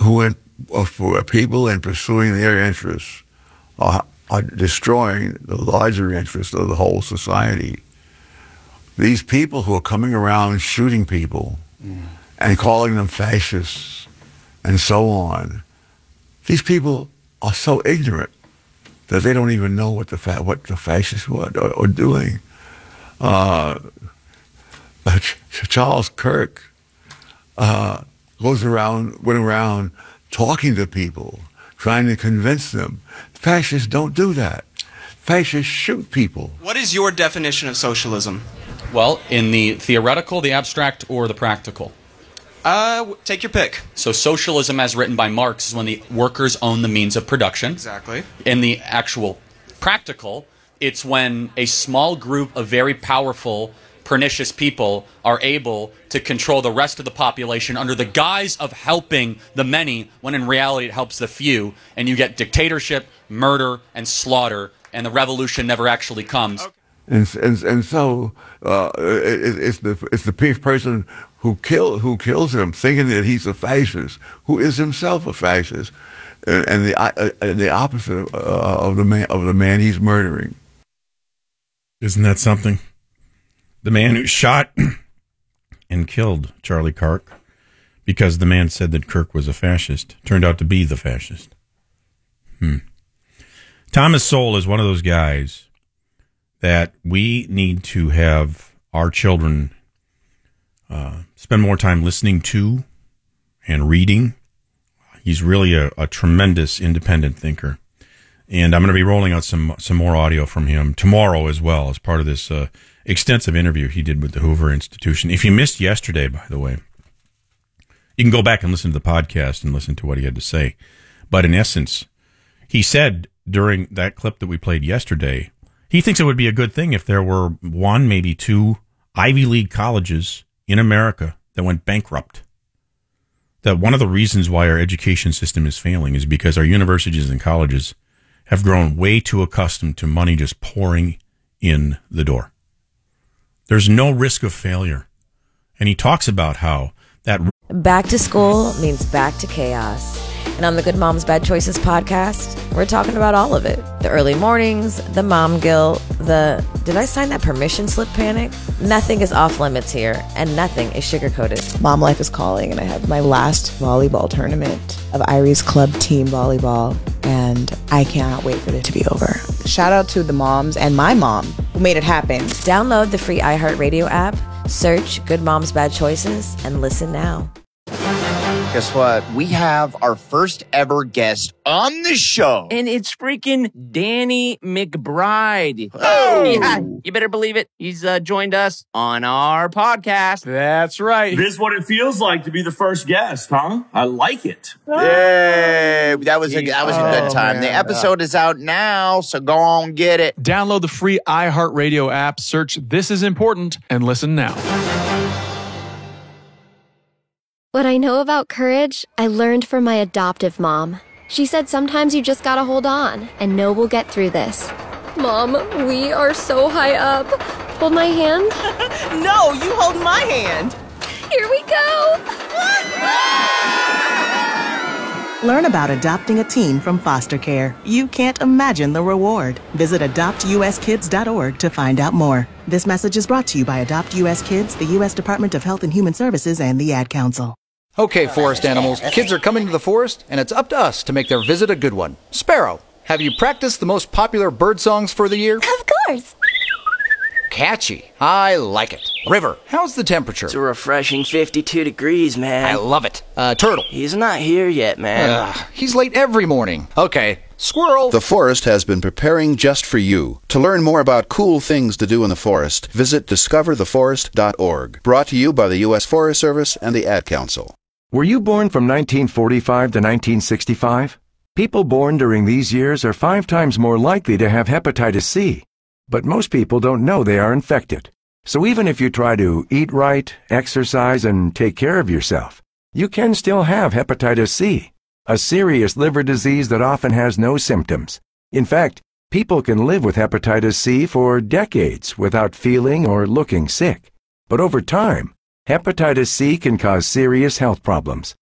for people in pursuing their interests are destroying the larger interests of the whole society. These people who are coming around shooting people and calling them fascists and so on, these people are so ignorant that they don't even know what the fascists were doing. Charles Kirk went around talking to people, trying to convince them. Fascists don't do that. Fascists shoot people. What is your definition of socialism? Well, in the theoretical, the abstract, or the practical? Take your pick. So socialism, as written by Marx, is when the workers own the means of production. Exactly. In the actual practical, it's when a small group of very powerful, pernicious people are able to control the rest of the population under the guise of helping the many, when in reality it helps the few, and you get dictatorship, murder, and slaughter, and the revolution never actually comes. Okay. And so it's the person who kills him, thinking that he's a fascist, who is himself a fascist, and the opposite of the man he's murdering. Isn't that something? The man who shot and killed Charlie Kirk because the man said that Kirk was a fascist turned out to be the fascist. Thomas Sowell is one of those guys that we need to have our children spend more time listening to and reading. He's really a tremendous independent thinker. And I'm going to be rolling out some more audio from him tomorrow as well as part of this extensive interview he did with the Hoover Institution. If you missed yesterday, by the way, you can go back and listen to the podcast and listen to what he had to say. But in essence, he said during that clip that we played yesterday, he thinks it would be a good thing if there were one, maybe two Ivy League colleges in America that went bankrupt. That one of the reasons why our education system is failing is because our universities and colleges have grown way too accustomed to money just pouring in the door. There's no risk of failure. And he talks about how that... Back to school means back to chaos. And on the Good Moms Bad Choices podcast, we're talking about all of it. The early mornings, the mom guilt, the did I sign that permission slip panic? Nothing is off limits here, and nothing is sugar-coated. Mom life is calling, and I have my last volleyball tournament of Irie's Club Team Volleyball, and I cannot wait for it to be over. Shout out to the moms and my mom who made it happen. Download the free iHeartRadio app, search Good Moms Bad Choices, and listen now. Guess what? We have our first ever guest on the show. And it's freaking Danny McBride. Oh! Yeah, you better believe it. He's joined us on our podcast. That's right. This is what it feels like to be the first guest, huh? I like it. Yay! That was a good time. Man. The episode is out now, so go on get it. Download the free iHeartRadio app, search This Is Important, and listen now. What I know about courage, I learned from my adoptive mom. She said sometimes you just gotta hold on and know we'll get through this. Mom, we are so high up. Hold my hand. No, you hold my hand. Here we go. Learn about adopting a teen from foster care. You can't imagine the reward. Visit adoptuskids.org to find out more. This message is brought to you by Adopt US Kids, the U.S. Department of Health and Human Services, and the Ad Council. Okay, forest animals, kids are coming to the forest, and it's up to us to make their visit a good one. Sparrow, have you practiced the most popular bird songs for the year? Of course. Catchy. I like it. River, how's the temperature? It's a refreshing 52 degrees, man. I love it. Turtle. He's not here yet, man. He's late every morning. Okay. Squirrel. The forest has been preparing just for you. To learn more about cool things to do in the forest, visit discovertheforest.org. Brought to you by the U.S. Forest Service and the Ad Council. Were you born from 1945 to 1965? People born during these years are 5 times more likely to have hepatitis C. But most people don't know they are infected. So even if you try to eat right, exercise, and take care of yourself, you can still have hepatitis C, a serious liver disease that often has no symptoms. In fact, people can live with hepatitis C for decades without feeling or looking sick. But over time, hepatitis C can cause serious health problems,